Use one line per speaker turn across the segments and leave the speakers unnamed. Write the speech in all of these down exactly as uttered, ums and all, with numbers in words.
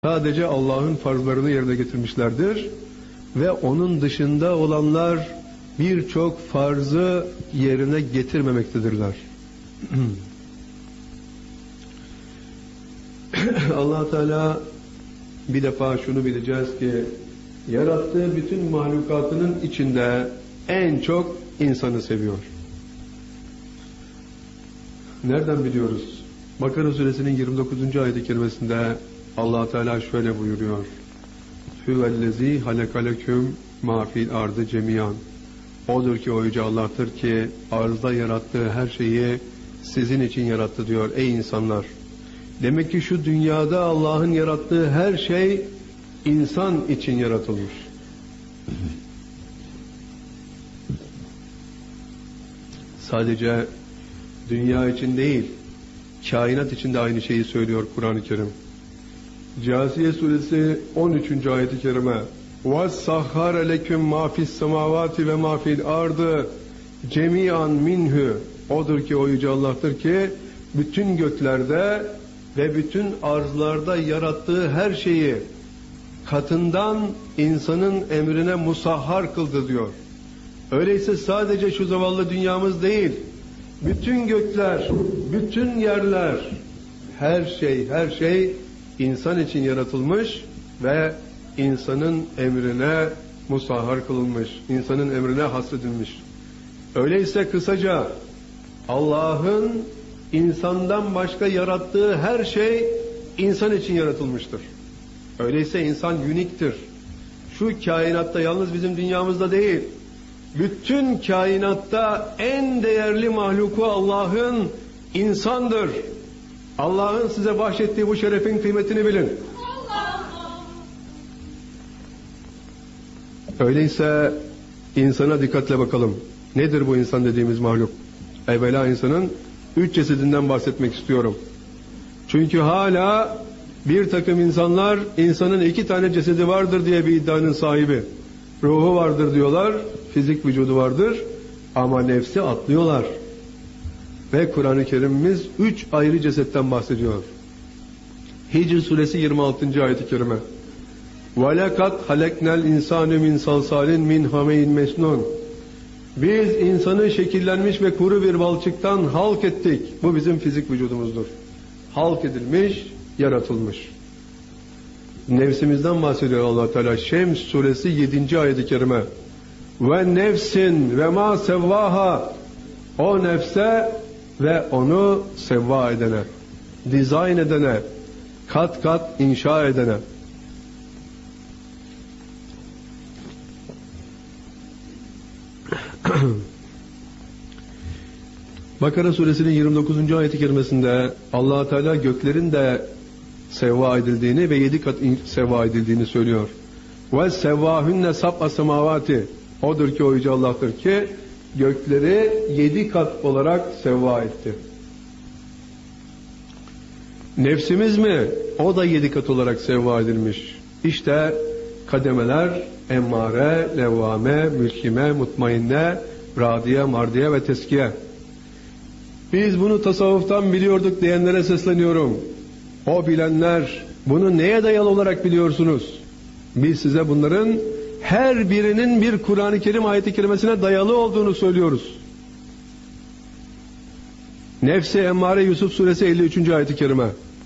Sadece Allah'ın farzlarını yerine getirmişlerdir ve onun dışında olanlar birçok farzı yerine getirmemektedirler. Allah Teala bir defa şunu bileceğiz ki yarattığı bütün mahlukatının içinde en çok insanı seviyor. Nereden biliyoruz? Bakara suresinin yirmi dokuzuncu ayet-i kerimesinde Allah Teala şöyle buyuruyor: Hüvellezî halekaleküm mâ fil ardı cemiyan. Odur ki o yüce Allah'tır ki arzda yarattığı her şeyi sizin için yarattı diyor ey insanlar. Demek ki şu dünyada Allah'ın yarattığı her şey insan için yaratılmış. Sadece dünya için değil, kainat için de aynı şeyi söylüyor Kur'an-ı Kerim. Câsiye suresi on üçüncü ayet-i kerime: وَالسَّخَّرَ لَكُمْ مَا فِي السَّمَاوَاتِ وَمَا فِي الْاَرْضِ جَمِيعًا مِنْهُ. Odur ki o yüce Allah'tır ki bütün göklerde ve bütün arzlarda yarattığı her şeyi katından insanın emrine musahhar kıldı diyor. Öyleyse sadece şu zavallı dünyamız değil, bütün gökler, bütün yerler, her şey, her şey insan için yaratılmış ve insanın emrine musahhar kılınmış, insanın emrine hasredilmiş. Öyleyse kısaca Allah'ın insandan başka yarattığı her şey insan için yaratılmıştır. Öyleyse insan uniktir. Şu kainatta, yalnız bizim dünyamızda değil, bütün kainatta en değerli mahluku Allah'ın insandır. Allah'ın size bahşettiği bu şerefin kıymetini bilin. Öyleyse insana dikkatle bakalım. Nedir bu insan dediğimiz mahluk? Evvela insanın üç cesedinden bahsetmek istiyorum. Çünkü hala bir takım insanlar insanın iki tane cesedi vardır diye bir iddianın sahibi. Ruhu vardır diyorlar, fizik vücudu vardır ama nefsi atlıyorlar. Ve Kur'an-ı Kerim'imiz üç ayrı cesetten bahsediyor. Hicr suresi yirmi altıncı ayet-i kerime: وَلَكَدْ خَلَقْنَا الْاِنْسَانُ مِنْ صَلْصَالٍ مِنْ حَمَيْنْ مَسْنُونَ. Biz insanı şekillenmiş ve kuru bir balçıktan halk ettik. Bu bizim fizik vücudumuzdur. Halk edilmiş, yaratılmış. Nefsimizden bahsediyor Allah Teala. Şems suresi yedinci ayet-i kerime: ve nefsin ve ma sevvaha. O nefse ve onu sevva edene, dizayn edene, kat kat inşa edene. Bakara suresinin yirmi dokuzuncu ayet-i kerimesinde Allah Teala göklerin de sevva edildiğini ve yedi kat sevva edildiğini söylüyor. Ve sevvahünne sab'a semavati. Odur ki o yüce Allah'tır ki gökleri yedi kat olarak sevva etti. Nefsimiz mi? O da yedi kat olarak sevva edilmiş. İşte kademeler: emmare, levvame, mülkime, mutmainne, radiye, mardiye ve teskiye. Biz bunu tasavvuftan biliyorduk diyenlere sesleniyorum. O bilenler, bunu neye dayalı olarak biliyorsunuz? Biz size bunların her birinin bir Kur'an-ı Kerim ayet-i kerimesine dayalı olduğunu söylüyoruz. Nefsi emmare, Yusuf suresi elli üçüncü ayet-i kerime.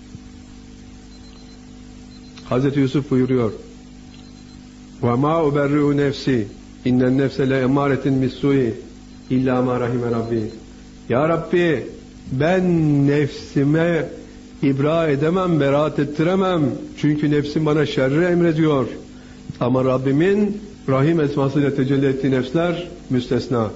Hazreti Yusuf buyuruyor: وَمَا اُبَرِّعُ نَفْسِ اِنَّ النَّفْسَ لَاَمَّارَةٍ بِالسُّوءِ اِلَّا مَا رَحِمَ رَبِّي. Ya Rabbi, ben nefsime ibra edemem, beraat ettiremem. Çünkü nefsim bana şerri emrediyor. Ama Rabbimin Rahim esmasıyla tecelli ettiği nefsler müstesna.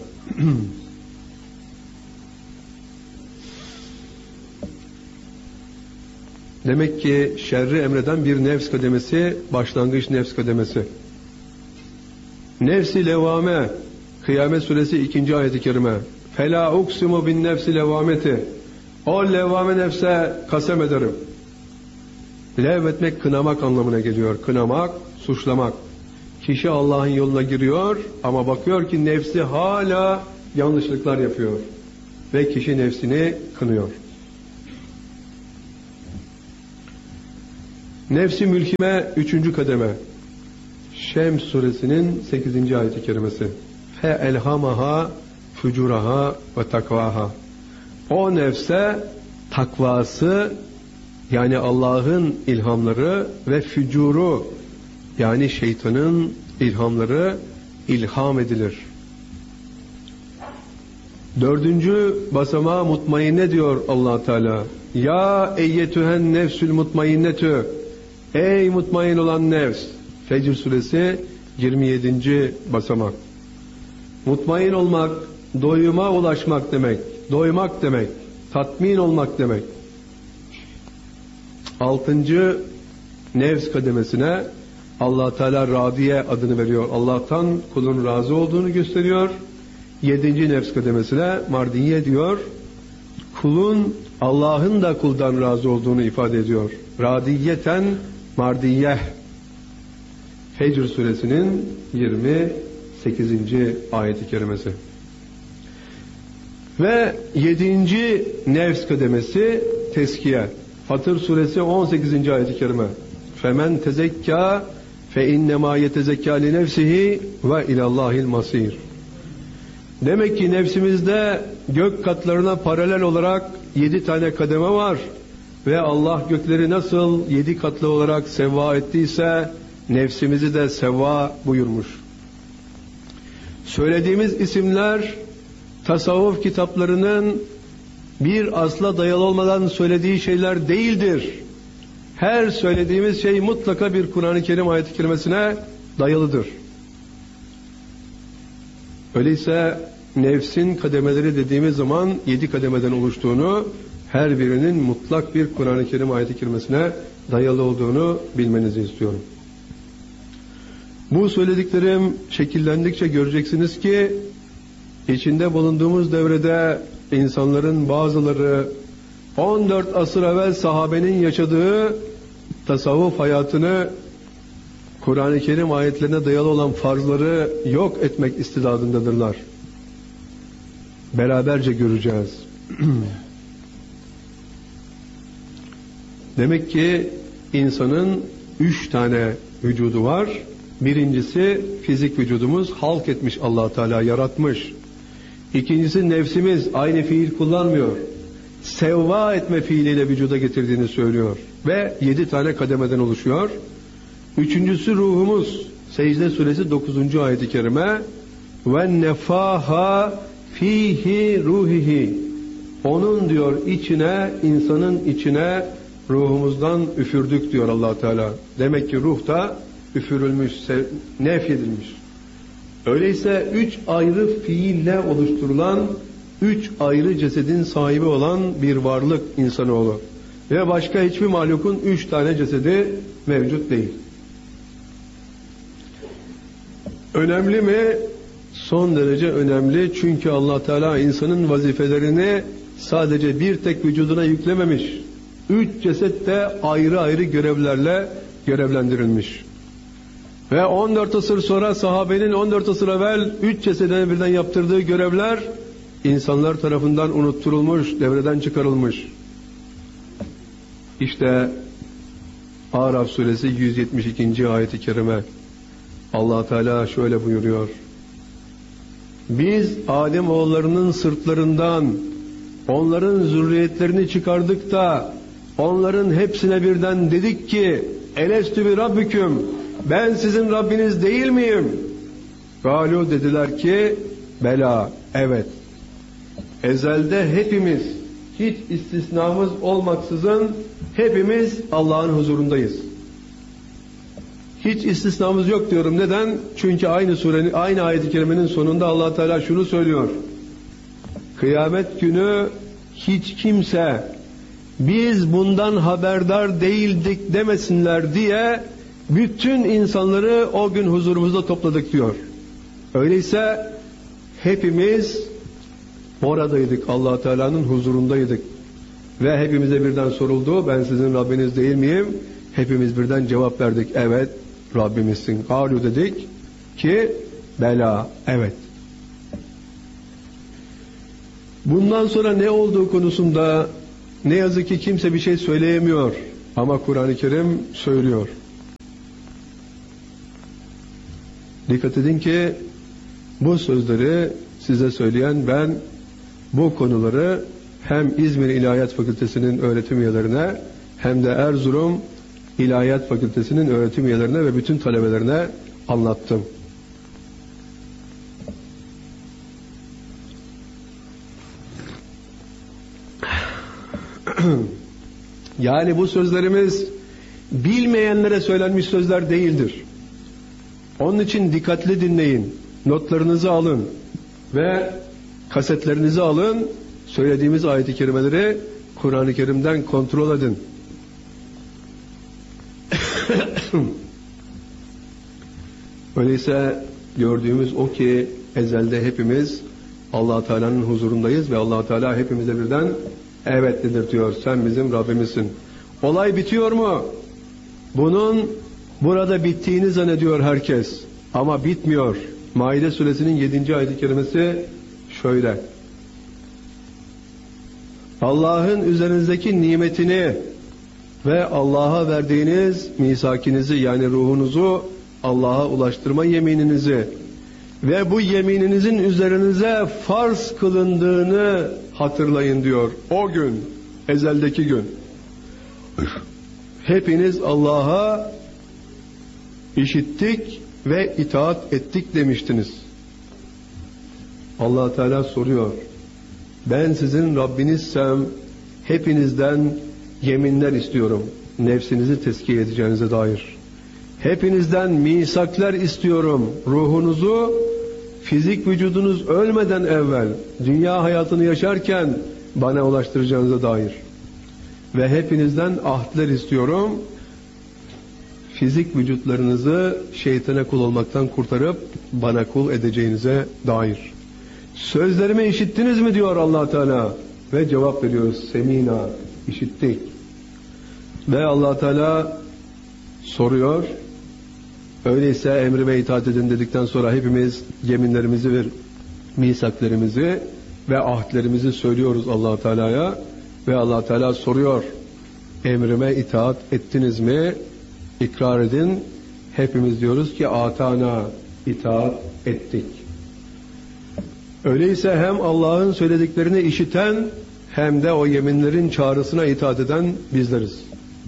Demek ki şerri emreden bir nefs kademesi, başlangıç nefs kademesi. Nefs-i levvame, Kıyamet suresi ikinci ayet-i kerime: فَلَا اُقْسِمُ بِالنَّفْسِ لَوَّامَةِ. O levvame nefse kasem ederim. Lev etmek kınamak anlamına geliyor. Kınamak, suçlamak. Kişi Allah'ın yoluna giriyor ama bakıyor ki nefsi hala yanlışlıklar yapıyor. Ve kişi nefsini kınıyor. Nefsi mülkime üçüncü kademe. Şems suresinin sekizinci ayet-i kerimesi. Fe elhamaha fucuraha ve takvaha. O nefse takvası, yani Allah'ın ilhamları ve fücuru, yani şeytanın ilhamları ilham edilir. Dördüncü basamağa mutmainne diyor Allah Teala. Ya eyyetühen nefsül mutmainnetü. Ey mutmain olan nefs. Fecr suresi yirmi yedinci basamak. Mutmain olmak, doyuma ulaşmak demek. Doymak demek. Tatmin olmak demek. Altıncı nefs kademesine Allah Teala radiye adını veriyor. Allah'tan kulun razı olduğunu gösteriyor. Yedinci nefs kademesine mardiye diyor. Kulun Allah'ın da kuldan razı olduğunu ifade ediyor. Radiyeten mardiyeh. Fecr suresinin yirmi sekizinci ayet-i kerimesi. Ve yedinci nefs kademesi teskiye. Fatır suresi on sekizinci ayet-i kerime. Femen tezekka fe innema yetezekka li nefsihi ve ilallahil masir. Demek ki nefsimizde gök katlarına paralel olarak yedi tane kademe var ve Allah gökleri nasıl yedi katlı olarak sevva ettiyse nefsimizi de sevva buyurmuş. Söylediğimiz isimler tasavvuf kitaplarının bir asla dayalı olmadan söylediği şeyler değildir. Her söylediğimiz şey mutlaka bir Kur'an-ı Kerim ayet-i kerimesine dayalıdır. Öyleyse nefsin kademeleri dediğimiz zaman yedi kademeden oluştuğunu, her birinin mutlak bir Kur'an-ı Kerim ayet-i kerimesine dayalı olduğunu bilmenizi istiyorum. Bu söylediklerim şekillendikçe göreceksiniz ki içinde bulunduğumuz devrede insanların bazıları on dört asır evvel sahabenin yaşadığı tasavvuf hayatını Kur'an-ı Kerim ayetlerine dayalı olan farzları yok etmek istidadındadırlar. Beraberce göreceğiz. Demek ki insanın üç tane vücudu var. Birincisi fizik vücudumuz, halk etmiş Allah Teala, yaratmış. İkincisi nefsimiz, aynı fiil kullanmıyor. Sevva etme fiiliyle vücuda getirdiğini söylüyor. Ve yedi tane kademeden oluşuyor. Üçüncüsü ruhumuz. Secde suresi dokuzuncu ayet-i kerime. Ve nefaha fihi ruhihi. Onun diyor içine, insanın içine ruhumuzdan üfürdük diyor Allah Teala. Demek ki ruh da üfürülmüş, nefyedilmiş. Öyleyse üç ayrı fiille oluşturulan, üç ayrı cesedin sahibi olan bir varlık insanoğlu. Ve başka hiçbir mahlukun üç tane cesedi mevcut değil. Önemli mi? Son derece önemli. Çünkü Allah Teala insanın vazifelerini sadece bir tek vücuduna yüklememiş. Üç ceset de ayrı ayrı görevlerle görevlendirilmiş. Ve on dört asır sonra sahabenin on dört asır evvel üç cesedine birden yaptırdığı görevler insanlar tarafından unutturulmuş, devreden çıkarılmış. İşte Araf suresi yüz yetmiş ikinci ayet-i kerime. Allah Teala şöyle buyuruyor. Biz Adem oğullarının sırtlarından onların zürriyetlerini çıkardık da onların hepsine birden dedik ki elestü bi rabbiküm, ben sizin Rabbiniz değil miyim? Galu, dediler ki bela, evet. Ezelde hepimiz, hiç istisnamız olmaksızın hepimiz Allah'ın huzurundayız. Hiç istisnamız yok diyorum. Neden? Çünkü aynı surenin, aynı ayet-i kerimenin sonunda Allah Teala şunu söylüyor. Kıyamet günü hiç kimse biz bundan haberdar değildik demesinler diye bütün insanları o gün huzurumuzda topladık diyor. Öyleyse hepimiz oradaydık, Allah Teala'nın huzurundaydık. Ve hepimize birden soruldu, ben sizin Rabbiniz değil miyim? Hepimiz birden cevap verdik, evet Rabbimizsin. Galu, dedik ki bela, evet. Bundan sonra ne olduğu konusunda ne yazık ki kimse bir şey söyleyemiyor. Ama Kur'an-ı Kerim söylüyor. Dikkat edin ki bu sözleri size söyleyen ben, bu konuları hem İzmir İlahiyat Fakültesi'nin öğretim üyelerine hem de Erzurum İlahiyat Fakültesi'nin öğretim üyelerine ve bütün talebelerine anlattım. Yani bu sözlerimiz bilmeyenlere söylenmiş sözler değildir. Onun için dikkatli dinleyin, notlarınızı alın ve kasetlerinizi alın, söylediğimiz ayet-i kerimeleri Kur'an-ı Kerim'den kontrol edin. Öyleyse gördüğümüz o ki ezelde hepimiz Allah Teala'nın huzurundayız ve Allah Teala hepimize birden evet dedirtiyor. Sen bizim Rabbimizsin. Olay bitiyor mu? Bunun burada bittiğini zannediyor herkes. Ama bitmiyor. Maide suresinin yedinci ayet-i kerimesi şöyle. Allah'ın üzerinizdeki nimetini ve Allah'a verdiğiniz misakinizi, yani ruhunuzu Allah'a ulaştırma yemininizi ve bu yemininizin üzerinize farz kılındığını hatırlayın diyor. O gün, ezeldeki gün. Hepiniz Allah'a işittik ve itaat ettik demiştiniz. Allah Teala soruyor. Ben sizin Rabbinizsem hepinizden yeminler istiyorum. Nefsinizi tezkiye edeceğinize dair. Hepinizden misaklar istiyorum. Ruhunuzu fizik vücudunuz ölmeden evvel dünya hayatını yaşarken bana ulaştıracağınıza dair. Ve hepinizden ahdler istiyorum. Fizik vücutlarınızı şeytana kul olmaktan kurtarıp bana kul edeceğinize dair. Sözlerimi işittiniz mi diyor Allah Teala ve cevap veriyoruz. Semina, işittik. Ve Allah Teala soruyor. Öyleyse emrime itaat edin dedikten sonra hepimiz yeminlerimizi ve misaklerimizi ve ahdlerimizi söylüyoruz Allah Teala'ya ve Allah Teala soruyor. Emrime itaat ettiniz mi? İkrar edin. Hepimiz diyoruz ki atana, itaat ettik. Öyleyse hem Allah'ın söylediklerini işiten hem de o yeminlerin çağrısına itaat eden bizleriz.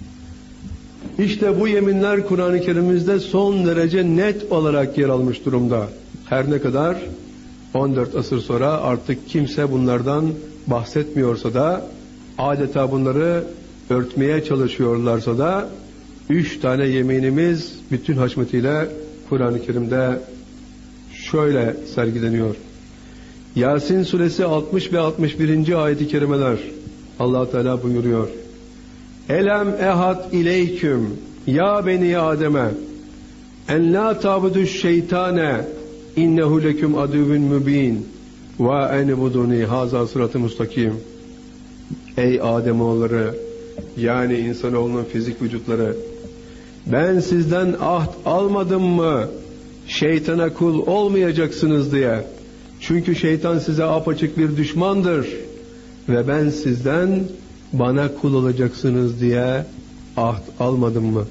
İşte bu yeminler Kur'an-ı Kerim'imizde son derece net olarak yer almış durumda. Her ne kadar on dört asır sonra artık kimse bunlardan bahsetmiyorsa da, adeta bunları örtmeye çalışıyorlarsa da, üç tane yeminimiz bütün haşmetiyle Kur'an-ı Kerim'de şöyle sergileniyor. Yasin suresi altmış ve altmış birinci ayet-i kerimeler. Allah Teala buyuruyor. Elem ehad ileyküm ya beni Adem'e en la tabuduş şeytane innehu leküm aduvun mübin ve enibuduni haza sıratı mustakim. Ey Ademoğulları, yani insanoğlunun fizik vücutları, ben sizden ahd almadım mı şeytana kul olmayacaksınız diye. Çünkü şeytan size apaçık bir düşmandır ve ben sizden bana kul olacaksınız diye ahd almadım mı?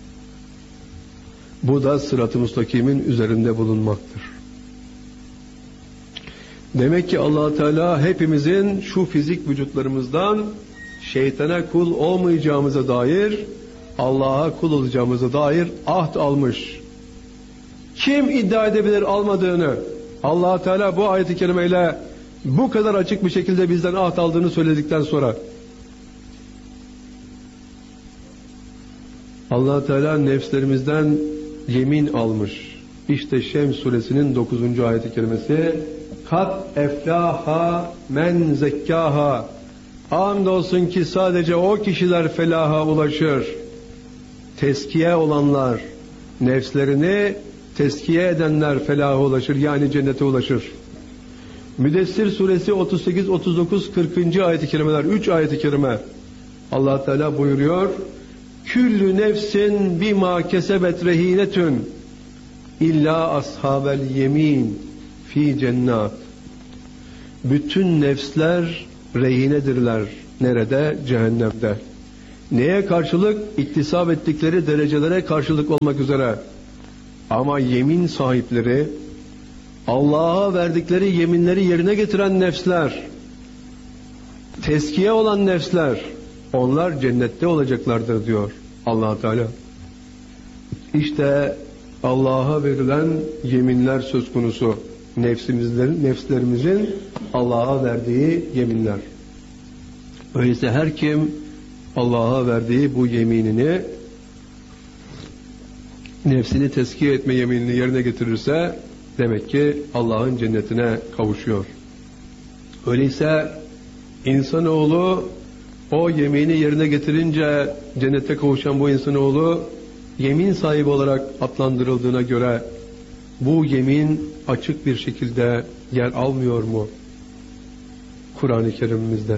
Bu da sırat-ı müstakimin üzerinde bulunmaktır. Demek ki Allah Teala hepimizin şu fizik vücutlarımızdan şeytana kul olmayacağımıza dair, Allah'a kul olacağımıza dair ahd almış. Kim iddia edebilir almadığını? Allah Teala bu ayet-i kerimeyle bu kadar açık bir şekilde bizden ahd aldığını söyledikten sonra Allah Teala nefslerimizden yemin almış. İşte Şems suresinin dokuzuncu ayet-i kerimesi. Kat eflaha men zekkaha. Andolsun ki sadece o kişiler felaha ulaşır. Teskiye olanlar, nefslerini teskiye edenler felaha ulaşır, yani cennete ulaşır. Müddessir suresi otuz sekiz, otuz dokuz, kırkıncı ayet-i kerimeler, üç ayet-i kerime. Allah Teala buyuruyor. Küllü nefsin bima kesebet rehinetün illa ashabel yemin fi cennat. Bütün nefsler rehinedirler. Nerede? Cehennemde. Neye karşılık? İktisap ettikleri derecelere karşılık olmak üzere. Ama yemin sahipleri, Allah'a verdikleri yeminleri yerine getiren nefsler, teskiye olan nefsler, onlar cennette olacaklardır diyor Allah Teala. İşte Allah'a verilen yeminler söz konusu. Nefsimizlerin, nefslerimizin Allah'a verdiği yeminler. Öyleyse her kim Allah'a verdiği bu yeminini, nefsini tezkiye etme yeminini yerine getirirse demek ki Allah'ın cennetine kavuşuyor. Öyleyse insanoğlu o yemini yerine getirince cennete kavuşan bu insanoğlu yemin sahibi olarak adlandırıldığına göre bu yemin açık bir şekilde yer almıyor mu Kur'an-ı Kerim'imizde?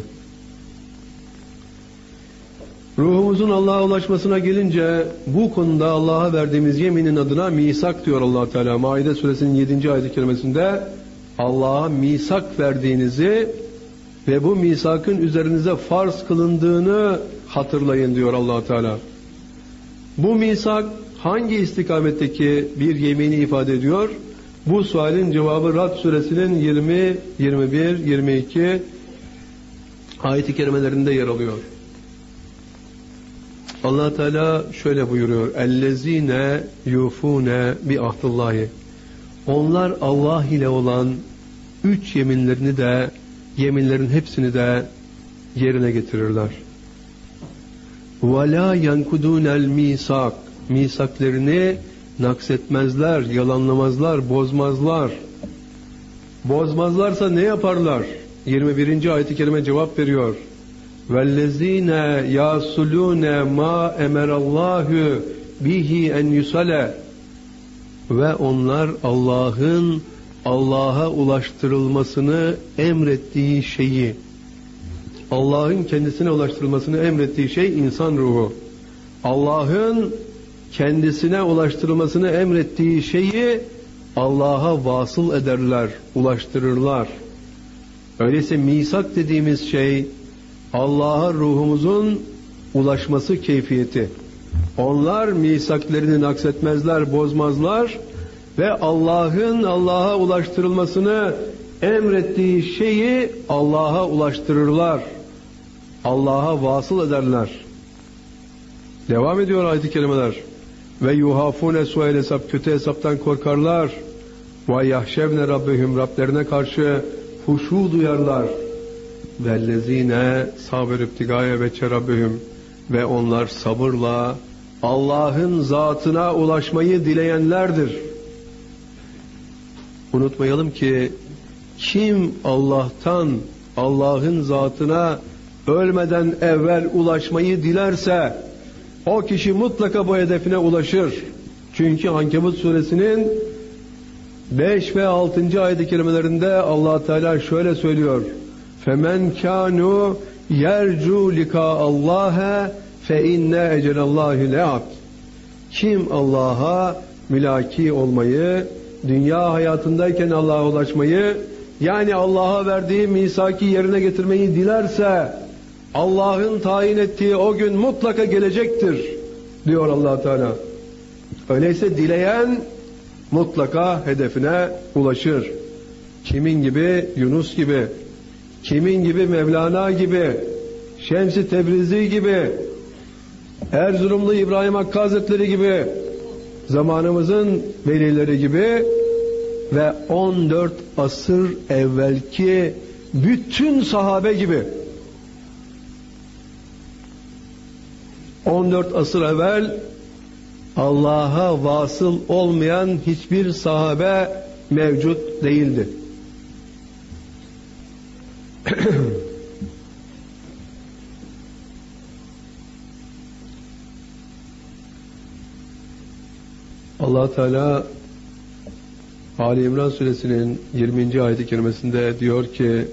Ruhumuzun Allah'a ulaşmasına gelince bu konuda Allah'a verdiğimiz yeminin adına misak diyor Allah Teala. Maide suresinin yedinci ayet-i kerimesinde Allah'a misak verdiğinizi ve bu misakın üzerinize farz kılındığını hatırlayın diyor Allah Teala. Bu misak hangi istikametteki bir yemini ifade ediyor? Bu sualin cevabı Rad suresinin yirmi, yirmi bir, yirmi iki ayet-i kerimelerinde yer alıyor. Allah Teala şöyle buyuruyor: "Ellezine yufune bi ahdillahi." Onlar Allah ile olan üç yeminlerini de, yeminlerin hepsini de yerine getirirler. "Ve la yankudunel misak." Misaklerini naksetmezler, yalanlamazlar, bozmazlar. Bozmazlarsa ne yaparlar? yirmi birinci ayet-i kerime cevap veriyor. وَالَّذ۪ينَ يَاسُلُونَ مَا اَمَرَ اللّٰهُ بِهِ اَنْ يُسَلَ. Ve onlar Allah'ın Allah'a ulaştırılmasını emrettiği şeyi, Allah'ın kendisine ulaştırılmasını emrettiği şey insan ruhu. Allah'ın kendisine ulaştırılmasını emrettiği şeyi Allah'a vasıl ederler, ulaştırırlar. Öyleyse misak dediğimiz şey Allah'a ruhumuzun ulaşması keyfiyeti. Onlar misaklerini naksetmezler, bozmazlar ve Allah'ın Allah'a ulaştırılmasını emrettiği şeyi Allah'a ulaştırırlar. Allah'a vasıl ederler. Devam ediyor ayet-i kerimeler. Ve yuhafune su'el hesap, kötü hesaptan korkarlar. Ve yahşevne rabbihim, Rablerine karşı huşu duyarlar. Vellezine sabır ibtigaya ve çerabbihim, ve onlar sabırla Allah'ın zatına ulaşmayı dileyenlerdir. Unutmayalım ki kim Allah'tan, Allah'ın zatına ölmeden evvel ulaşmayı dilerse o kişi mutlaka bu hedefine ulaşır. Çünkü Ankebut suresinin beş ve altıncı ayet-i kerimelerinde Allah Teala şöyle söylüyor: "Femen kanu yercu lika Allah'a fe inne ecelallahi le'at." Kim Allah'a mülaki olmayı, dünya hayatındayken Allah'a ulaşmayı, yani Allah'a verdiği misaki yerine getirmeyi dilerse Allah'ın tayin ettiği o gün mutlaka gelecektir diyor Allah Teala. Öyleyse dileyen mutlaka hedefine ulaşır. Kimin gibi? Yunus gibi. Kimin gibi? Mevlana gibi. Şems-i Tebrizi gibi. Erzurumlu İbrahim Hakkı Hazretleri gibi. Zamanımızın velileri gibi ve on dört asır evvelki bütün sahabe gibi. on dört asır evvel Allah'a vasıl olmayan hiçbir sahabe mevcut değildi. Allah Teala Ali İmran suresinin yirminci ayet-i kerimesinde diyor ki: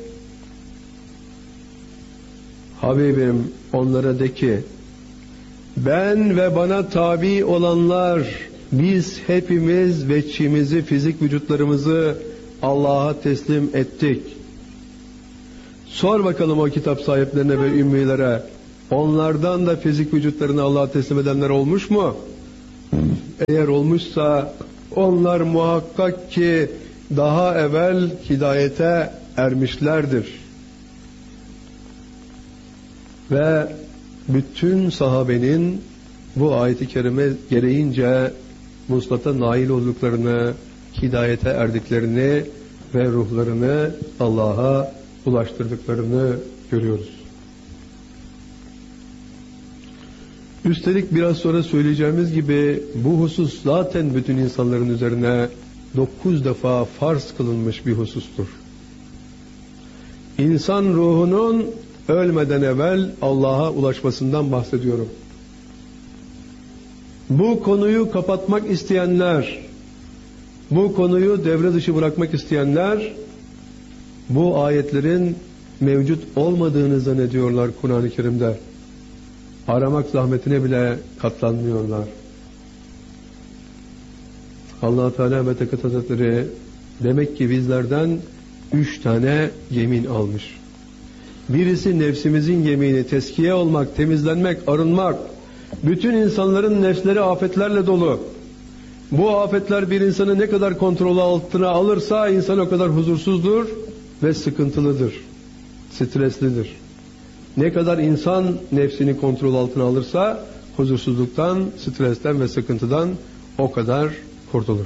Habibim, onlara de ki, ben ve bana tabi olanlar, biz hepimiz veçhimizi, fizik vücutlarımızı Allah'a teslim ettik. Sor bakalım o kitap sahiplerine ve ümmilere, onlardan da fizik vücutlarını Allah'a teslim edenler olmuş mu? Eğer olmuşsa onlar muhakkak ki daha evvel hidayete ermişlerdir. Ve bütün sahabenin bu ayet-i kerime gereğince vuslata nail olduklarını, hidayete erdiklerini ve ruhlarını Allah'a ulaştırdıklarını görüyoruz. Üstelik biraz sonra söyleyeceğimiz gibi bu husus zaten bütün insanların üzerine dokuz defa farz kılınmış bir husustur. İnsan ruhunun ölmeden evvel Allah'a ulaşmasından bahsediyorum. Bu konuyu kapatmak isteyenler, bu konuyu devre dışı bırakmak isteyenler, bu ayetlerin mevcut olmadığını zannediyorlar Kur'an-ı Kerim'de. Aramak zahmetine bile katlanmıyorlar. Allah-u Teala ve Tekaddes Hazretleri demek ki bizlerden üç tane yemin almış. Birisi nefsimizin yemini, teskiye olmak, temizlenmek, arınmak. Bütün insanların nefsleri afetlerle dolu. Bu afetler bir insanı ne kadar kontrolü altına alırsa insan o kadar huzursuzdur ve sıkıntılıdır, streslidir. Ne kadar insan nefsini kontrol altına alırsa huzursuzluktan, stresten ve sıkıntıdan o kadar kurtulur.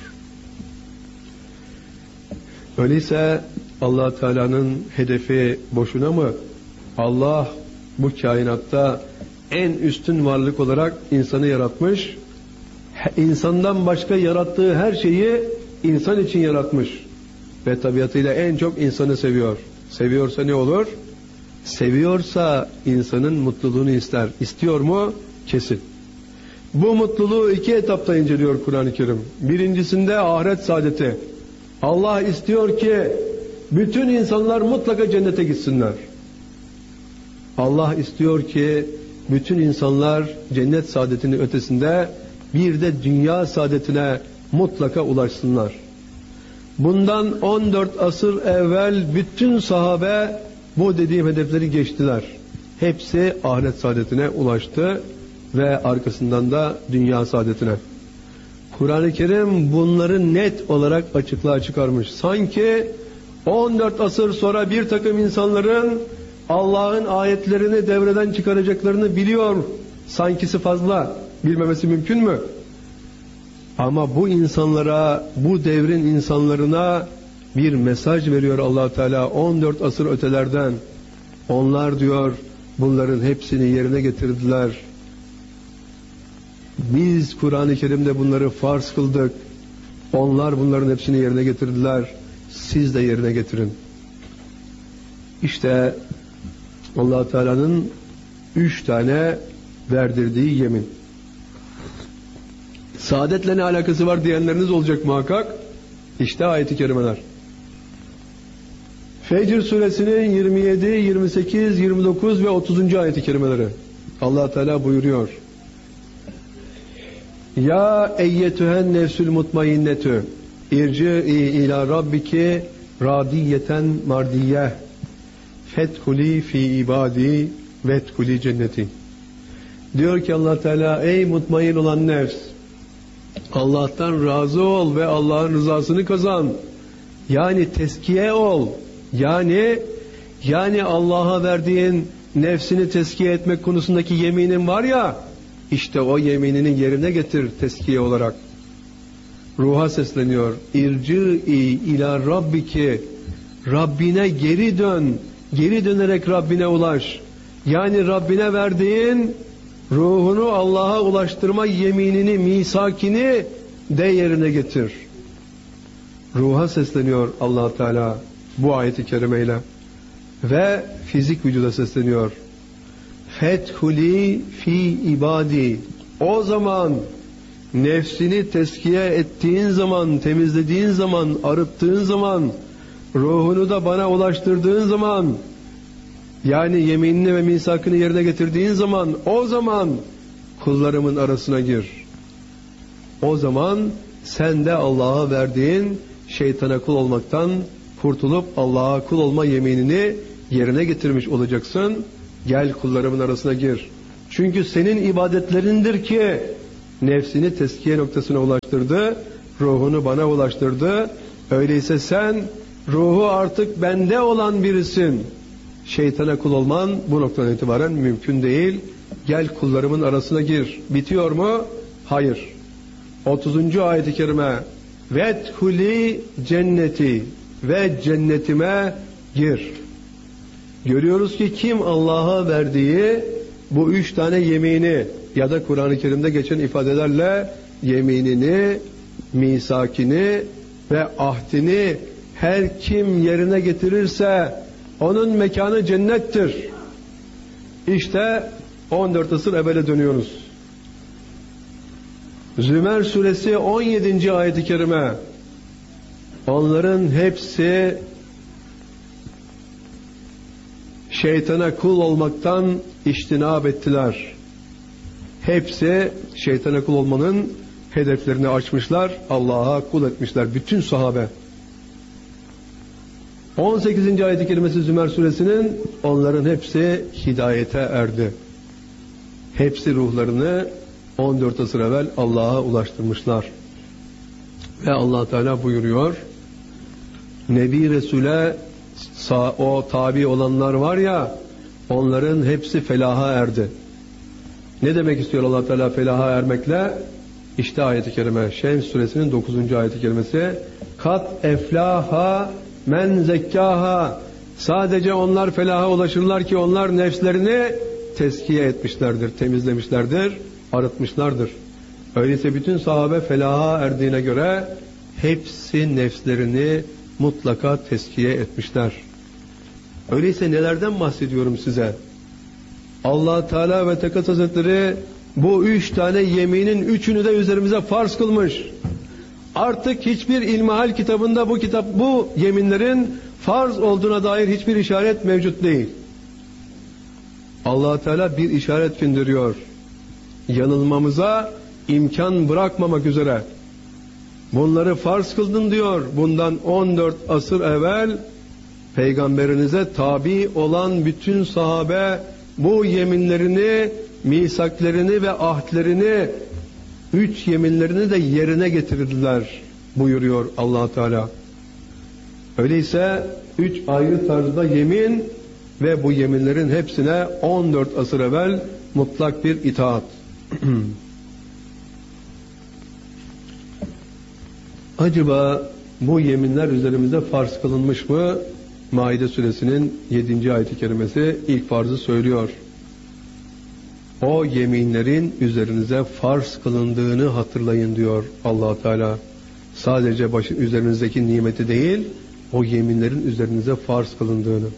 Öyleyse Allah Teala'nın hedefi boşuna mı? Allah bu kainatta en üstün varlık olarak insanı yaratmış. İnsandan başka yarattığı her şeyi insan için yaratmış. Ve tabiatıyla en çok insanı seviyor. Seviyorsa ne olur? Seviyorsa insanın mutluluğunu ister. İstiyor mu? Kesin. Bu mutluluğu iki etapta inceliyor Kur'an-ı Kerim. Birincisinde ahiret saadeti. Allah istiyor ki bütün insanlar mutlaka cennete gitsinler. Allah istiyor ki bütün insanlar cennet saadetinin ötesinde bir de dünya saadetine mutlaka ulaşsınlar. Bundan on dört asır evvel bütün sahabe bu dediğim hedefleri geçtiler. Hepsi ahiret saadetine ulaştı ve arkasından da dünya saadetine. Kur'an-ı Kerim bunları net olarak açıklığa çıkarmış. Sanki on dört asır sonra bir takım insanların Allah'ın ayetlerini devreden çıkaracaklarını biliyor. Sankisi fazla. Bilmemesi mümkün mü? Ama bu insanlara, bu devrin insanlarına bir mesaj veriyor Allah Teala on dört asır ötelerden. Onlar diyor bunların hepsini yerine getirdiler. Biz Kur'an-ı Kerim'de bunları farz kıldık. Onlar bunların hepsini yerine getirdiler. Siz de yerine getirin. İşte Allah Teala'nın üç tane verdirdiği yemin. Saadetle ne alakası var diyenleriniz olacak muhakkak. İşte ayet-i kerimeler. Fecr suresinin yirmi yedi, yirmi sekiz, yirmi dokuz ve otuzuncu ayet-i kerimeleri. Allah Teala buyuruyor. Ya eyyetühen nefsül mutmainnetü irci'i ila rabbiki radiyeten mardiyeh fethuli fi ibadi vethuli cenneti. Diyor ki Allah Teala, ey mutmain olan nefs, Allah'tan razı ol ve Allah'ın rızasını kazan. Yani teskiye ol. Yani yani Allah'a verdiğin nefsini teskiye etmek konusundaki yeminin var ya, işte o yeminini yerine getir teskiye olarak. Ruha sesleniyor. İrci'i ila rabbiki, Rabbine geri dön. Geri dönerek Rabbine ulaş. Yani Rabbine verdiğin ruhunu Allah'a ulaştırma yeminini, misakini de yerine getir. Ruha sesleniyor Allah Teala bu ayeti kerimeyle ve fizik vücuda sesleniyor. Fethuli fi ibadi. O zaman nefsini teskiye ettiğin zaman, temizlediğin zaman, arıttığın zaman, ruhunu da bana ulaştırdığın zaman, yani yeminini ve misakını yerine getirdiğin zaman, o zaman kullarımın arasına gir. O zaman sen de Allah'a verdiğin şeytana kul olmaktan kurtulup Allah'a kul olma yeminini yerine getirmiş olacaksın. Gel kullarımın arasına gir. Çünkü senin ibadetlerindir ki nefsini teskiye noktasına ulaştırdı, ruhunu bana ulaştırdı. Öyleyse sen ruhu artık bende olan birisin. Şeytana kul olman bu noktadan itibaren mümkün değil. Gel kullarımın arasına gir. Bitiyor mu? Hayır. otuzuncu ayet-i kerime vethuli cenneti ve cennetime gir. Görüyoruz ki kim Allah'a verdiği bu üç tane yemini ya da Kur'an-ı Kerim'de geçen ifadelerle yeminini, misakini ve ahdini her kim yerine getirirse onun mekanı cennettir. İşte on dört asır evvele dönüyoruz. Zümer suresi on yedinci ayet-i kerime onların hepsi şeytana kul olmaktan iştinab ettiler. Hepsi şeytana kul olmanın hedeflerini açmışlar, Allah'a kul etmişler. Bütün sahabe. on sekizinci ayet-i kerimesi Zümer suresinin onların hepsi hidayete erdi. Hepsi ruhlarını on dört asır evvel Allah'a ulaştırmışlar. Ve Allah Teala buyuruyor, Nebi Resul'e o tabi olanlar var ya, onların hepsi felaha erdi. Ne demek istiyor Allah Teala felaha ermekle? İşte ayet-i kerime Şems suresinin dokuzuncu ayet-i kerimesi kat eflaha men zekkaha, sadece onlar felaha ulaşırlar ki onlar nefslerini teskiye etmişlerdir, temizlemişlerdir, arıtmışlardır. Öyleyse bütün sahabe felaha erdiğine göre hepsi nefslerini mutlaka teskiye etmişler. Öyleyse nelerden bahsediyorum size? Allah Teala ve Tekaddes Hazretleri bu üç tane yeminin üçünü de üzerimize farz kılmış. Artık hiçbir ilmihal kitabında bu kitap bu yeminlerin farz olduğuna dair hiçbir işaret mevcut değil. Allah Teala bir işaret gönderiyor. Yanılmamıza imkan bırakmamak üzere. Bunları farz kıldın diyor. Bundan on dört asır evvel peygamberinize tabi olan bütün sahabe bu yeminlerini, misaklerini ve ahdlerini, üç yeminlerini de yerine getirdiler buyuruyor Allah Teala. Öyleyse üç ayrı tarzda yemin ve bu yeminlerin hepsine on dört asır evvel mutlak bir itaat. Acaba bu yeminler üzerimize farz kılınmış mı? Maide suresinin yedinci ayet-i kerimesi ilk farzı söylüyor. O yeminlerin üzerinize farz kılındığını hatırlayın diyor Allah Teala. Sadece başı üzerinizdeki nimeti değil, o yeminlerin üzerinize farz kılındığını.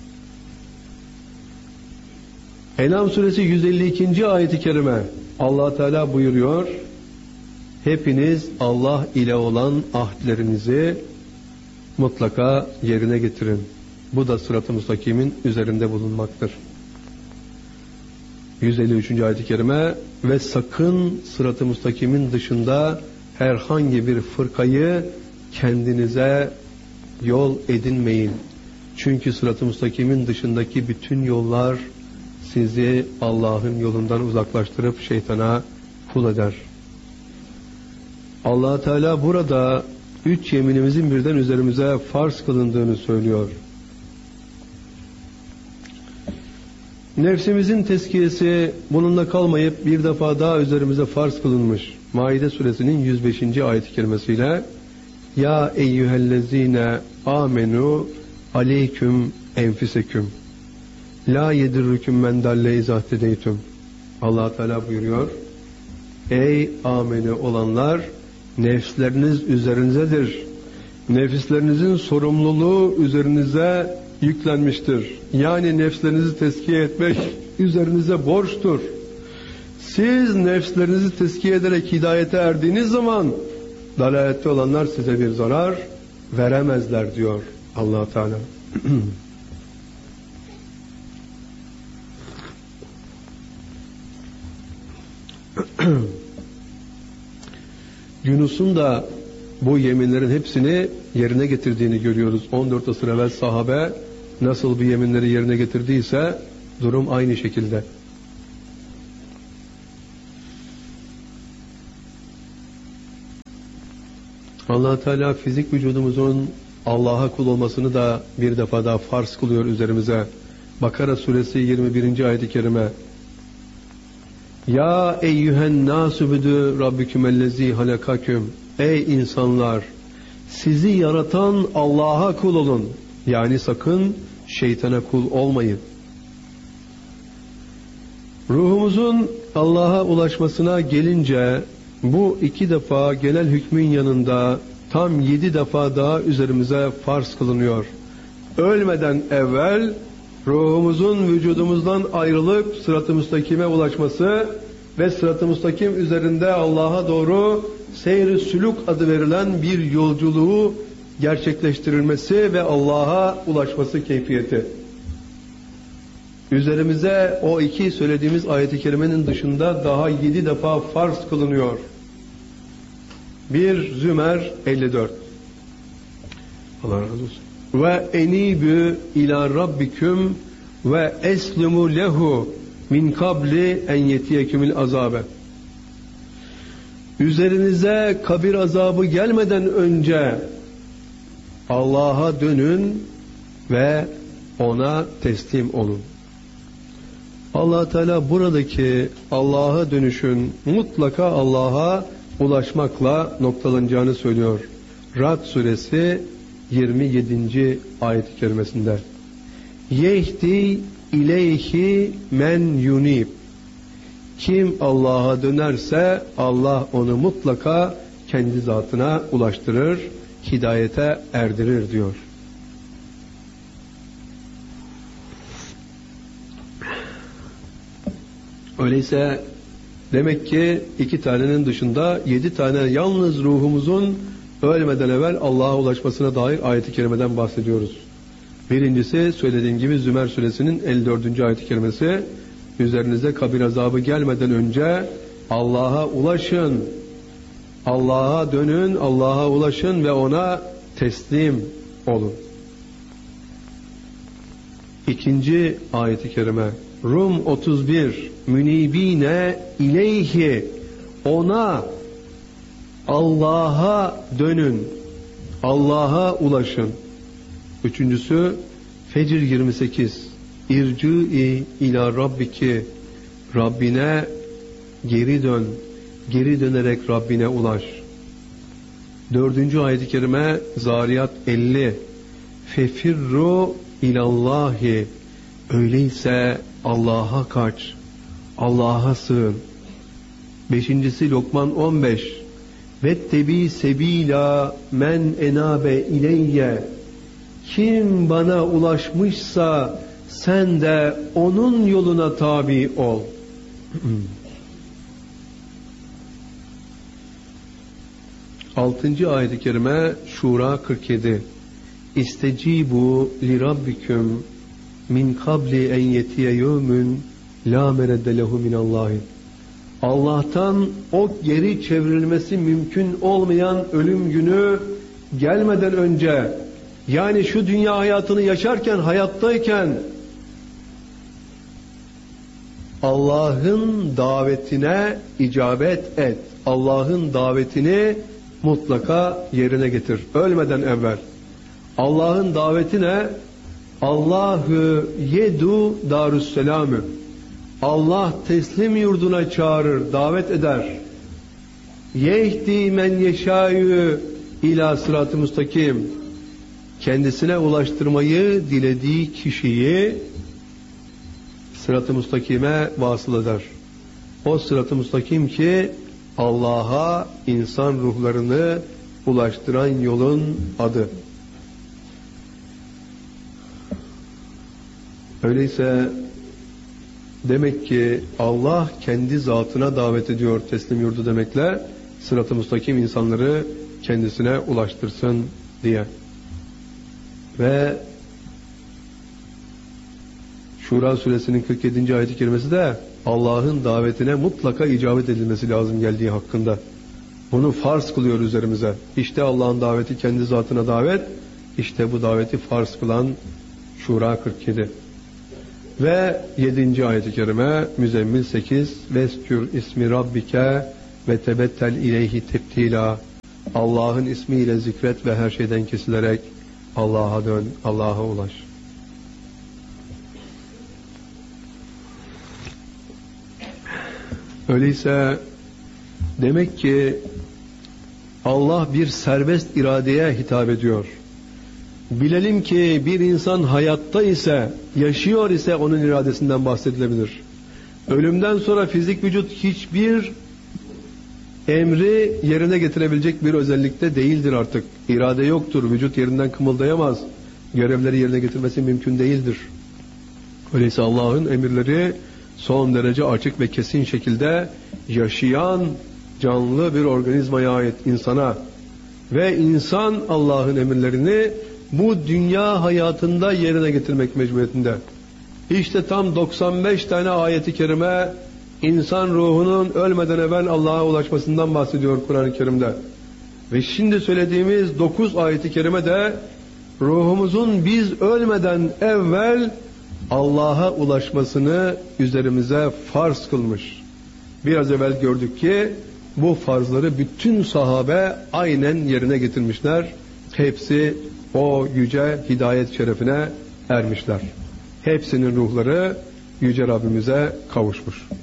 En'am suresi yüz elli ikinci ayet-i kerime Allah Teala buyuruyor. Hepiniz Allah ile olan ahdlerinizi mutlaka yerine getirin. Bu da sırat-ı müstakimin üzerinde bulunmaktır. yüz elli üçüncü ayet-i kerime ve sakın sırat-ı müstakimin dışında herhangi bir fırkayı kendinize yol edinmeyin. Çünkü sırat-ı müstakimin dışındaki bütün yollar sizi Allah'ın yolundan uzaklaştırıp şeytana kul eder. Allah Teala burada üç yeminimizin birden üzerimize farz kılındığını söylüyor. Nefsimizin tezkiyesi bununla kalmayıp bir defa daha üzerimize farz kılınmış. Maide suresinin yüz beşinci ayet-i kerimesiyle Ya eyyühellezine amenu aleyküm enfiseküm la yedirrüküm men dalle izahtedeytüm. Allah Teala buyuruyor. Ey amenu olanlar, nefsleriniz üzerinizdedir. Nefislerinizin sorumluluğu üzerinize yüklenmiştir. Yani nefslerinizi tezkiye etmek üzerinize borçtur. Siz nefslerinizi tezkiye ederek hidayete erdiğiniz zaman dalalette olanlar size bir zarar veremezler diyor Allah Teala. Yunus'un da bu yeminlerin hepsini yerine getirdiğini görüyoruz. on dört asır evvel sahabe nasıl bir yeminleri yerine getirdiyse durum aynı şekilde. Allah Teala fizik vücudumuzun Allah'a kul olmasını da bir defa daha farz kılıyor üzerimize. Bakara suresi yirmi birinci ayet-i kerime. Ya eyyühen nâsübüdü rabbikümellezî halakaküm. Ey insanlar! Sizi yaratan Allah'a kul olun. Yani sakın şeytana kul olmayın. Ruhumuzun Allah'a ulaşmasına gelince bu iki defa genel hükmün yanında tam yedi defa daha üzerimize farz kılınıyor. Ölmeden evvel ruhumuzun vücudumuzdan ayrılıp sırat-ı müstakime ulaşması ve sırat-ı müstakim üzerinde Allah'a doğru seyr-i sülük adı verilen bir yolculuğu gerçekleştirilmesi ve Allah'a ulaşması keyfiyeti. Üzerimize o iki söylediğimiz ayet-i kerimenin dışında daha yedi defa farz kılınıyor. bir Zümer elli dört. Allah razı olsun. Ve enibü ila rabbiküm ve eslimu lehu min kabli en yetiyekümül azabe. Üzerinize kabir azabı gelmeden önce Allah'a dönün ve ona teslim olun. Allah Teala buradaki Allah'a dönüşün mutlaka Allah'a ulaşmakla noktalanacağını söylüyor. Ra'd suresi yirmi yedinci ayet-i kerimesinde. Yehdi ileyhi men yunib. Kim Allah'a dönerse Allah onu mutlaka kendi zatına ulaştırır, hidayete erdirir diyor. Öyleyse demek ki iki tanenin dışında yedi tane yalnız ruhumuzun ölmeden evvel Allah'a ulaşmasına dair ayet-i kerimeden bahsediyoruz. Birincisi söylediğim gibi Zümer suresinin elli dördüncü ayet-i kerimesi. Üzerinize kabir azabı gelmeden önce Allah'a ulaşın. Allah'a dönün, Allah'a ulaşın ve ona teslim olun. İkinci ayet-i kerime Rum otuz bir Münibine ileyhi, ona, Allah'a dönün, Allah'a ulaşın. Üçüncüsü Fecr yirmi sekiz İrcü'i ila rabbiki, Rabbine geri dön, geri dönerek Rabbine ulaş. Dördüncü ayet-i kerime Zariyat elli Fefirru ilallahi, öyleyse Allah'a kaç, Allah'a sığın. Beşincisi Lokman on beş Vettebi sebila men enabe ileyye, kim bana ulaşmışsa sen de onun yoluna tabi ol. Altıncı ayet-i kerime Şura kırk yedi İstecibu li rabbiküm min kabli en yetiye yevmün la meredde lehu minallahi. Allah'tan o geri çevrilmesi mümkün olmayan ölüm günü gelmeden önce, yani şu dünya hayatını yaşarken, hayattayken Allah'ın davetine icabet et. Allah'ın davetini mutlaka yerine getir. Ölmeden evvel. Allah'ın davetine Allahu yedu darüsselamü. Allah teslim yurduna çağırır, davet eder. Yehdi men yeşâyü ila sırat-ı müstakim. Kendisine ulaştırmayı dilediği kişiyi sırat-ı müstakime vasıl eder. O sırat-ı müstakim ki Allah'a insan ruhlarını ulaştıran yolun adı. Öyleyse demek ki Allah kendi zatına davet ediyor teslim yurdu demekle, sırat-ı müstakim insanları kendisine ulaştırsın diye. Ve Şura suresinin kırk yedinci ayet-i kerimesi de Allah'ın davetine mutlaka icabet edilmesi lazım geldiği hakkında. Bunu farz kılıyor üzerimize. İşte Allah'ın daveti kendi zatına davet, işte bu daveti farz kılan Şura kırk yedi. Ve yedinci ayet-i kerime Müzzemmil sekiz Veskür ismi rabbike ve tebettel ileyhi tebtila. Allah'ın ismiyle zikret ve her şeyden kesilerek Allah'a dön, Allah'a ulaş. Öyleyse demek ki Allah bir serbest iradeye hitap ediyor. Bilelim ki bir insan hayatta ise, yaşıyor ise onun iradesinden bahsedilebilir. Ölümden sonra fizik vücut hiçbir emri yerine getirebilecek bir özellikte değildir artık. İrade yoktur, vücut yerinden kımıldayamaz. Görevleri yerine getirmesi mümkün değildir. Öyleyse Allah'ın emirleri son derece açık ve kesin şekilde yaşayan canlı bir organizmaya ait insana ve insan Allah'ın emirlerini bu dünya hayatında yerine getirmek mecburiyetinde. İşte tam doksan beş tane ayeti kerime insan ruhunun ölmeden evvel Allah'a ulaşmasından bahsediyor Kur'an-ı Kerim'de. Ve şimdi söylediğimiz dokuz ayeti kerime de ruhumuzun biz ölmeden evvel Allah'a ulaşmasını üzerimize farz kılmış. Biraz evvel gördük ki bu farzları bütün sahabe aynen yerine getirmişler. Hepsi o yüce hidayet şerefine ermişler. Hepsinin ruhları yüce Rabbimize kavuşmuş.